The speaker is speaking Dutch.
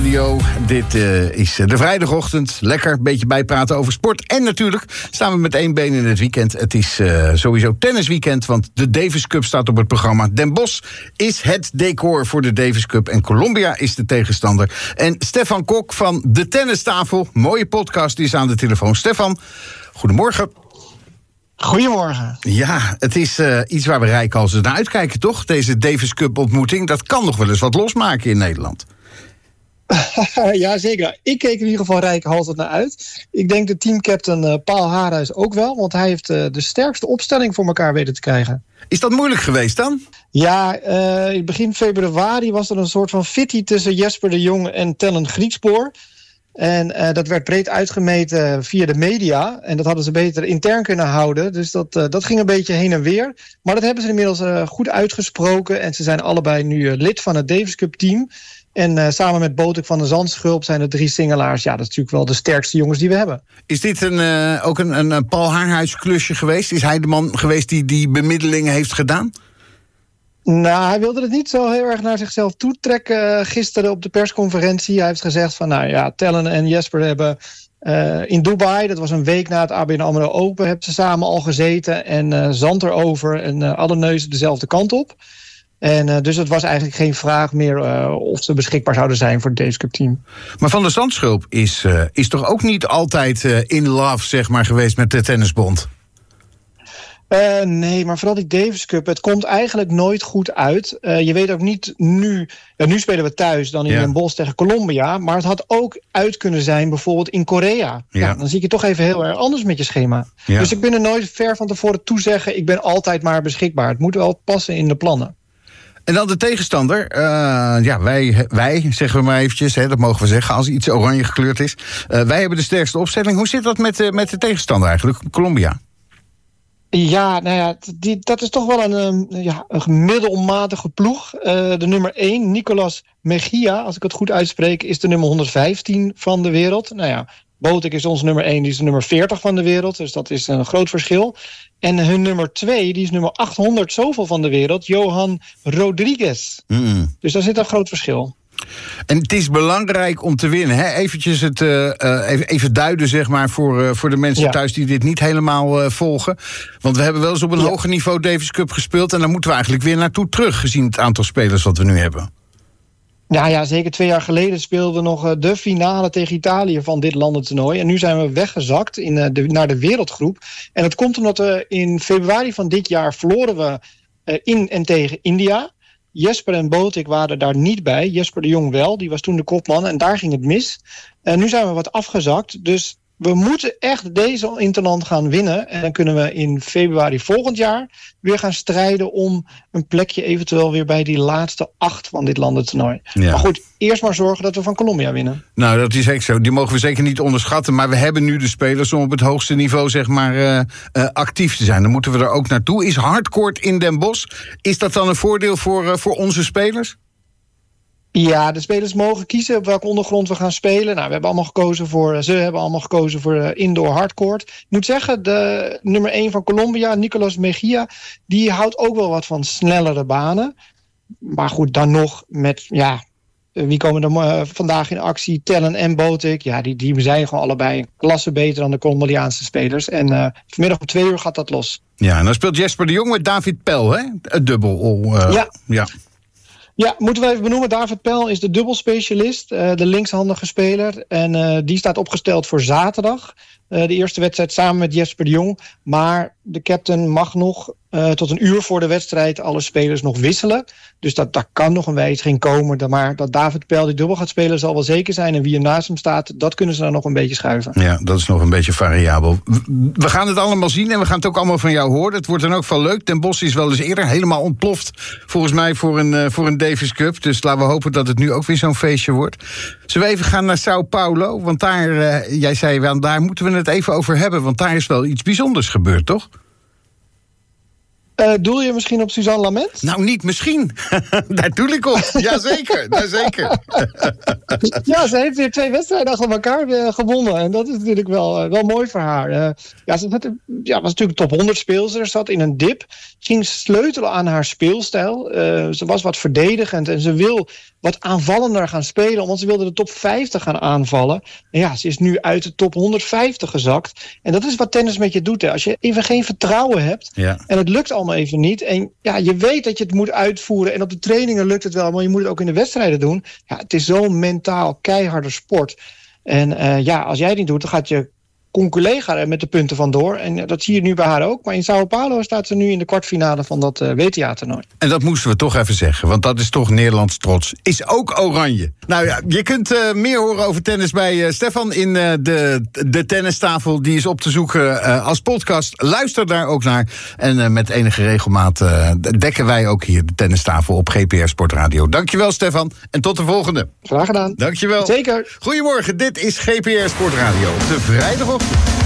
radio. Dit is de vrijdagochtend. Lekker, een beetje bijpraten over sport. En natuurlijk staan we met één been in het weekend. Het is sowieso tennisweekend, want de Davis Cup staat op het programma. Den Bosch is het decor voor de Davis Cup en Colombia is de tegenstander. En Stefan Kok van de Tennistafel, mooie podcast, is aan de telefoon. Stefan, goedemorgen. Goedemorgen. Ja, het is iets waar we reikhalzend naar uitkijken, toch? Deze Davis Cup ontmoeting, dat kan nog wel eens wat losmaken in Nederland. Ja, zeker. Ik keek in ieder geval reikhalzend naar uit. Ik denk de teamcaptain Paul Haarhuis ook wel, want hij heeft de sterkste opstelling voor elkaar weten te krijgen. Is dat moeilijk geweest dan? Ja, in begin februari was er een soort van fitty tussen Jesper de Jong en Tellen Griekspoor. En dat werd breed uitgemeten via de media. En dat hadden ze beter intern kunnen houden. Dus dat ging een beetje heen en weer. Maar dat hebben ze inmiddels goed uitgesproken. En ze zijn allebei nu lid van het Davis Cup team. En samen met Botek van de Zandschulp zijn de 3 singelaars. Ja, dat is natuurlijk wel de sterkste jongens die we hebben. Is dit ook een Paul Haarhuis klusje geweest? Is hij de man geweest die bemiddelingen heeft gedaan? Nou, hij wilde het niet zo heel erg naar zichzelf toetrekken gisteren op de persconferentie. Hij heeft gezegd van, nou ja, Tellen en Jesper hebben in Dubai, dat was een week na het ABN AMRO Open, hebben ze samen al gezeten en zand erover en alle neuzen dezelfde kant op. En dus het was eigenlijk geen vraag meer of ze beschikbaar zouden zijn voor het Davis Cup team. Maar Van der Zandschulp is toch ook niet altijd in love, zeg maar, geweest met de tennisbond? Nee, maar vooral die Davis Cup, het komt eigenlijk nooit goed uit. Je weet ook niet nu. Nu spelen we thuis dan in Den Bosch tegen Colombia. Maar het had ook uit kunnen zijn bijvoorbeeld in Korea. Ja. Nou, dan zie ik het toch even heel erg anders met je schema. Ja. Dus ik ben er nooit ver van tevoren toezeggen. Ik ben altijd maar beschikbaar. Het moet wel passen in de plannen. En dan de tegenstander. Wij zeggen we maar eventjes, dat mogen we zeggen als iets oranje gekleurd is. Wij hebben de sterkste opstelling. Hoe zit dat met de tegenstander eigenlijk, Colombia? Ja, nou ja, dat is toch wel een middelmatige ploeg. De nummer 1, Nicolas Mejia, als ik het goed uitspreek, is de nummer 115 van de wereld. Nou ja, Botek is onze nummer 1, die is de nummer 40 van de wereld. Dus dat is een groot verschil. En hun nummer 2, die is nummer 800 zoveel van de wereld, Johan Rodriguez. Dus daar zit een groot verschil. En het is belangrijk om te winnen. Hè? Eventjes even duiden, zeg maar, voor de mensen thuis die dit niet helemaal volgen. Want we hebben wel eens op een hoger niveau Davis Cup gespeeld. En daar moeten we eigenlijk weer naartoe terug, gezien het aantal spelers wat we nu hebben. Ja, zeker 2 jaar geleden speelden we nog de finale tegen Italië van dit landentoernooi. En nu zijn we weggezakt naar de wereldgroep. En dat komt omdat we in februari van dit jaar verloren we in en tegen India. Jesper en Botek waren daar niet bij. Jesper de Jong wel, die was toen de kopman en daar ging het mis. En nu zijn we wat afgezakt, dus we moeten echt deze interland gaan winnen. En dan kunnen we in februari volgend jaar weer gaan strijden om een plekje eventueel weer bij die laatste 8 van dit landentoernooi. Ja. Maar goed, eerst maar zorgen dat we van Colombia winnen. Nou, dat is echt zo. Die mogen we zeker niet onderschatten. Maar we hebben nu de spelers om op het hoogste niveau, zeg maar, actief te zijn. Dan moeten we er ook naartoe. Is hardcourt in Den Bosch, is dat dan een voordeel voor onze spelers? Ja, de spelers mogen kiezen op welke ondergrond we gaan spelen. Nou, ze hebben allemaal gekozen voor indoor hardcourt. Ik moet zeggen, de nummer 1 van Colombia, Nicolas Mejia, die houdt ook wel wat van snellere banen. Maar goed, dan nog met, wie komen er vandaag in actie? Tellen en Botek. Ja, die zijn gewoon allebei een klasse beter dan de Colombiaanse spelers. En vanmiddag om 2 uur gaat dat los. Ja, en dan speelt Jesper de Jong met David Pel, hè? Het dubbel. Ja. Ja, moeten we even benoemen. David Pel is de dubbelspecialist, de linkshandige speler. En die staat opgesteld voor zaterdag. De eerste wedstrijd samen met Jesper de Jong. Maar de captain mag nog tot een uur voor de wedstrijd alle spelers nog wisselen. Dus daar kan nog een wijziging komen. Maar dat David Pel die dubbel gaat spelen zal wel zeker zijn. En wie er naast hem staat, dat kunnen ze dan nog een beetje schuiven. Ja, dat is nog een beetje variabel. We gaan het allemaal zien en we gaan het ook allemaal van jou horen. Het wordt dan ook wel leuk. Den Bosch is wel eens eerder helemaal ontploft, volgens mij, voor een Davis Cup. Dus laten we hopen dat het nu ook weer zo'n feestje wordt. Zullen we even gaan naar Sao Paulo? Want daar, jij zei wel, daar moeten we het even over hebben. Want daar is wel iets bijzonders gebeurd, toch? Doel je misschien op Suzanne Lament? Nou, niet misschien. Daar doe ik op. Jazeker. Ja, ze heeft weer 2 wedstrijden achter elkaar gewonnen. En dat is natuurlijk wel mooi voor haar. Ze was natuurlijk top 100 speelster. Ze zat in een dip. Ging sleutelen aan haar speelstijl. Ze was wat verdedigend. En ze wil wat aanvallender gaan spelen. Want ze wilde de top 50 gaan aanvallen. En ja, ze is nu uit de top 150 gezakt. En dat is wat tennis met je doet. Hè. Als je even geen vertrouwen hebt. Ja. En het lukt allemaal even niet. En ja, je weet dat je het moet uitvoeren. En op de trainingen lukt het wel. Maar je moet het ook in de wedstrijden doen. Ja, het is zo'n mentaal keiharde sport. En als jij het niet doet, dan gaat je collega er met de punten vandoor. En dat zie je nu bij haar ook. Maar in Sao Paulo staat ze nu in de kwartfinale van dat WTA-toernooi. En dat moesten we toch even zeggen. Want dat is toch Nederlands trots. Is ook oranje. Nou ja, je kunt meer horen over tennis bij Stefan in de tennistafel. Die is op te zoeken als podcast. Luister daar ook naar. En met enige regelmaat dekken wij ook hier de tennistafel op GPR Sportradio. Dankjewel, Stefan. En tot de volgende. Graag gedaan. Dankjewel. Zeker. Goedemorgen, dit is GPR Sportradio. De vrijdagochtend.